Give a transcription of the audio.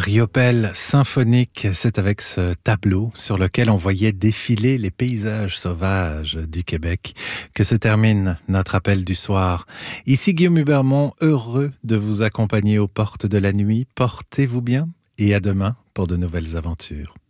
Riopelle symphonique, c'est avec ce tableau sur lequel on voyait défiler les paysages sauvages du Québec que se termine notre appel du soir. Ici Guillaume Hubermont, heureux de vous accompagner aux portes de la nuit. Portez-vous bien et à demain pour de nouvelles aventures.